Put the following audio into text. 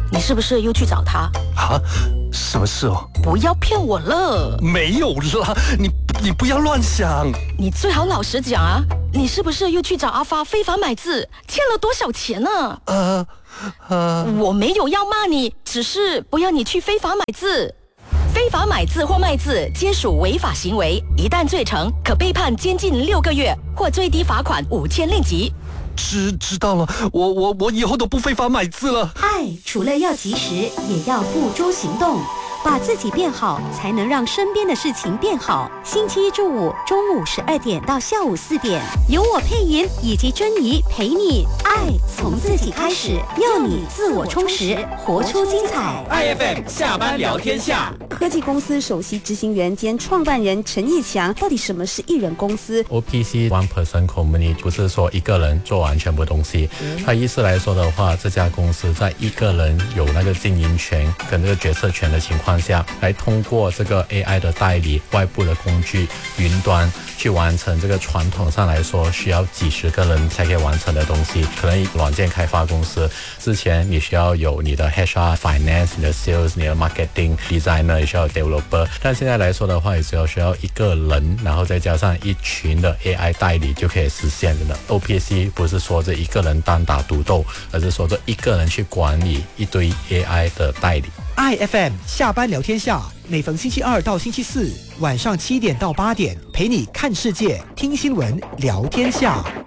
你是不是又去找他？ 啊？什么事哦？ 不要骗我了！ 没有啦，你不要乱想。 你最好老实讲啊！你是不是又去找阿发非法买字，欠了多少钱呢？我没有要骂你，只是不要你去非法买字。非法买字或卖字皆属违法行为，一旦罪成，可被判监禁6个月或最低罚款5000令吉。 知道了，我以后都不非法买字了。 爱除了要及时，也要付诸行动。把自己变好，才能让身边的事情变好。星期一至五中午12点到下午4点，由我配音以及珍妮陪你爱从自己开始，要你自我充实，活出精彩。 IFM 下班聊天下。 科技公司首席执行员兼创办人陈义强，到底什么是一人公司 ？OPC One Person Company 不是说一个人做完全部东西，它意思来说的话，这家公司在一个人有那个经营权跟这个决策权的情况下，来通过这个 AI 的代理、外部的工具、云端去完成这个传统上来说需要几十个人才可以完成的东西。可能软件开发公司之前你需要有你的 HR、Finance、你的 Sales、你的 Marketing、Designer， 也需要有 Developer， 但现在来说的话，也只要需要一个人，然后再加上一群的 AI 代理就可以实现的。OPC 不是说这一个人单打独斗，而是说这一个人去管理一堆 AI 的代理。 IFM 下班聊天下，每逢星期二到星期四晚上7点到8点，陪你看世界、听新闻、聊天下。